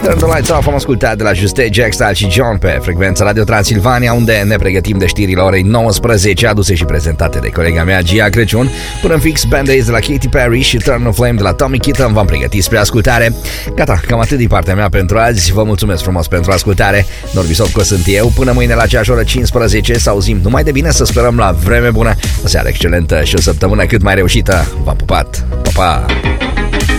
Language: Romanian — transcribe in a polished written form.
Turn the Lights Off am ascultat de la Juste, Jack Style și John pe frecvența Radio Transilvania, unde ne pregătim de știrile orei 19, aduse și prezentate de colega mea Gia Crăciun. Până în fix, Band-Aids de la Katy Perry și Turn the Flame de la Tommy Keaton v-am pregătit spre ascultare. Gata, cam atât din partea mea pentru azi. Vă mulțumesc frumos pentru ascultare. Norbisovco sunt eu. Până mâine la aceeași oră 15 să auzim numai de bine, să sperăm la vreme bună, o seară excelentă și o săptămână cât mai reușită. V-am pupat. Pa, pa!